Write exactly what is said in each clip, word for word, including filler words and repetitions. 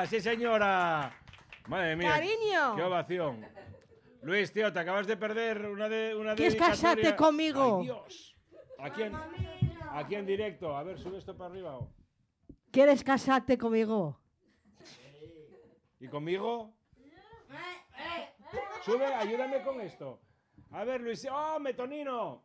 Venga, sí señora. Madre mía. Cariño. Qué ovación. Luis, tío, te acabas de perder una de una ¿Quieres dedicatoria. casarte conmigo? Ay, Dios. Aquí en, aquí en directo. A ver, sube esto para arriba. Oh. ¿Quieres casarte conmigo? ¿Y conmigo? Sube, ayúdame con esto. A ver, Luis. ¡Oh, Metonino!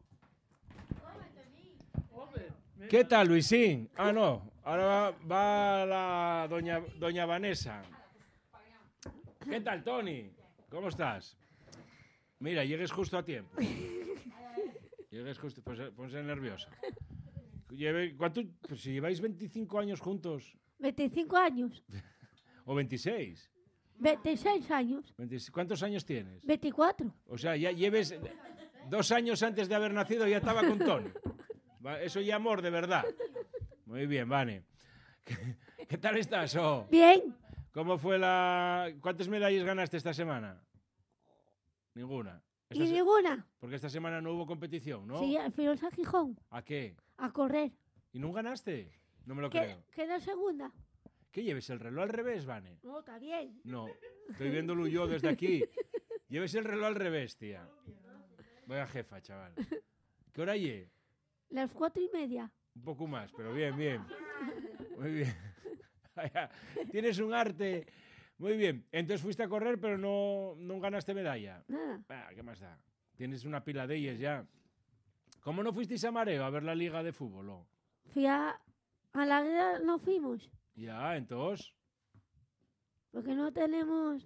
¿Qué tal, Luisín? Ah, no. Ahora va, va la doña, doña Vanessa. ¿Qué tal, Tony? ¿Cómo estás? Mira, llegues justo a tiempo. Llegues justo... Pues ponse nerviosa. Lleve, ¿cuánto? Pues si lleváis veinticinco años juntos. veinticinco años. ¿O veintiséis? veintiséis años. veintiséis. ¿Cuántos años tienes? veinticuatro. O sea, ya lleves... Dos años antes de haber nacido ya estaba con Tony. Eso ya amor, de verdad. Muy bien, Vane. ¿Qué, qué tal estás? Oh? Bien. ¿Cómo fue la...? ¿Cuántas medallas ganaste esta semana? Ninguna. ¿Y ninguna? Porque esta semana no hubo competición, ¿no? Sí, al final a Gijón. ¿A qué? A correr. ¿Y no ganaste? No me lo ¿Qué, creo. queda segunda? ¿Qué lleves el reloj al revés, Vane? No, está bien. No, estoy viéndolo yo desde aquí. Lleves el reloj al revés, tía. Vaya jefa, chaval. ¿Qué hora lleve? Las cuatro y media. Un poco más, pero bien, bien. Muy bien. Tienes un arte. Muy bien. Entonces fuiste a correr, pero no, no ganaste medalla. Nada. Ah, ¿qué más da? Tienes una pila de ellas ya. ¿Cómo no fuisteis a Mareo a ver la liga de fútbol? Oh? Fui a... A la guerra no fuimos. Ya, entonces... Porque no tenemos...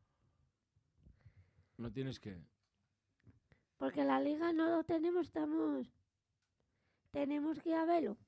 No tienes que... Porque la liga no lo tenemos, estamos... Tenemos que ir a verlo.